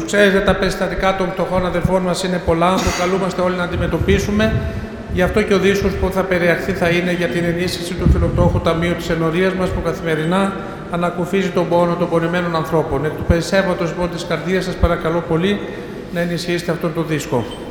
Ξέρετε, τα περιστατικά των φτωχών αδελφών μας είναι πολλά, που καλούμαστε όλοι να αντιμετωπίσουμε. Γι' αυτό και ο δίσκος που θα περιαχθεί θα είναι για την ενίσχυση του Φιλοκτόχου Ταμείου της Ενορίας μας, που καθημερινά ανακουφίζει τον πόνο των πονημένων ανθρώπων. Εκ του περισσεύματος λοιπόν της καρδίας σας παρακαλώ πολύ να ενισχύσετε αυτόν τον δίσκο.